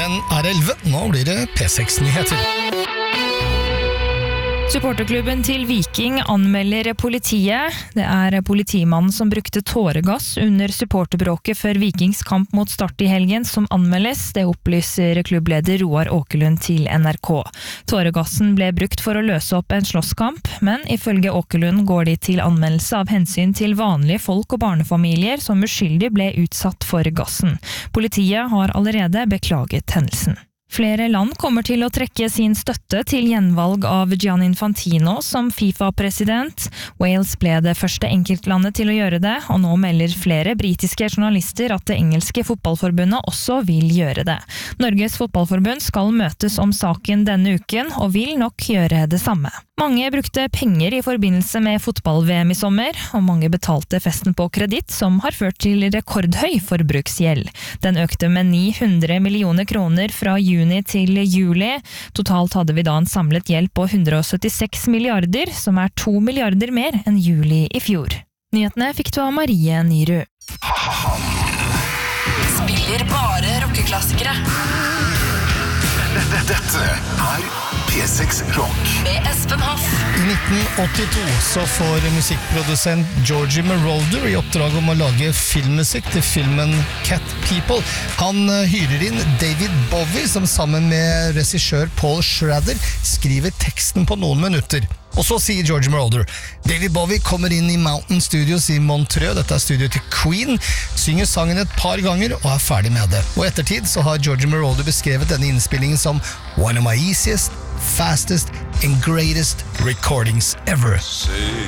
Klokken er 11, nå blir det P6-nyheter. Supporterklubben til Viking anmelder politiet. Det er politimannen som brukte tåregass under supporterbråket før Vikings kamp mot Start i helgen som anmeldes. Det opplyser klubbleder Roar Åkerlund til NRK. Tåregassen ble brukt for å løse opp en slåsskamp, men ifølge Åkerlund går de til anmeldelse av hensyn til vanlige folk og barnefamilier som uskyldig ble utsatt for gassen. Politiet har allerede beklaget hendelsen. Flere land kommer til å trekke sin støtte til gjenvalg av Gianni Infantino som FIFA-president. Wales ble det første enkeltlandet til å gjøre det, og nå melder flere britiske journalister at det engelske fotballforbundet også vil gjøre det. Norges fotballforbund skal møtes om saken denne uken, og vil nok gjøre det samme. Mange brukte penger i forbindelse med fotball-VM i sommer, og mange betalte festen på kreditt, som har ført til rekordhøy forbruksgjeld. Den økte med 900 millioner kroner fra juni til juli. Totalt hadde vi da en samlet gjeld på 176 milliarder, som er 2 milliarder mer enn juli i fjor. Nyhetene fikk du av Marie Nyrud. Spiller bare rockeklassikere. Dette er P6 Rock Med Espen Hoff. I 1982 så får musikkprodusent Georgie Moroder i oppdrag om å lage filmmusikk til filmen Cat People. Han hyrer inn David Bowie som sammen med regissør Paul Schrader skriver teksten på noen minutter. Og så sier Georgie Moroder, David Bowie kommer inn i Mountain Studios i Montreux, dette er studio til Queen, synger sangen et par ganger og er ferdig med det. Og ettertid så har Georgie Moroder beskrevet denne innspillingen som one of my easiest, fastest and greatest recordings ever.